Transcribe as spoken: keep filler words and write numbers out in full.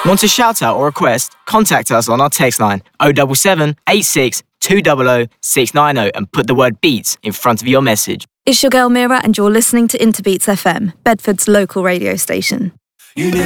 Want a shout out or request? Contact us on our text line oh seven seven, eight six, two hundred, six nine oh and put the word beats in front of your message. It's your girl Mira and you're listening to Interbeats F M, Bedford's local radio station.